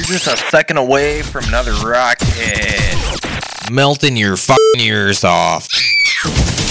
You're just a second away from another rocket. Melting your fucking ears off.